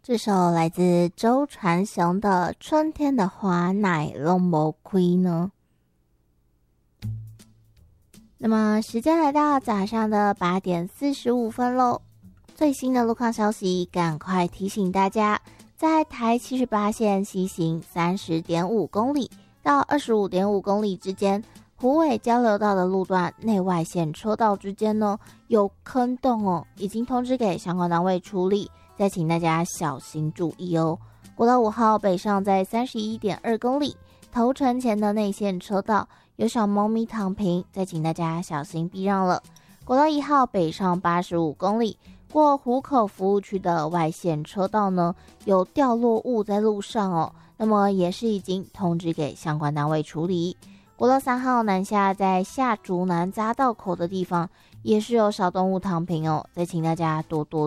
这首来自周传雄的《春天的花奶拢无开》呢。那么时间来到早上的8点45分喽。最新的路况消息，赶快提醒大家，在台78线西行 30.5 公里到 25.5 公里之间，虎尾交流道的路段内外线车道之间呢有坑洞哦，已经通知给相关单位处理，再请大家小心注意哦。国道5号北上在 31.2 公里头城前的内线车道有小猫咪躺平，再请大家小心避让了。国道1号北上85公里过湖口服务区的外线车道呢有掉落物在路上哦，那么也是已经通知给相关单位处理。国道3号南下在下竹南匝道口的地方也是有小动物躺平哦，再请大家多多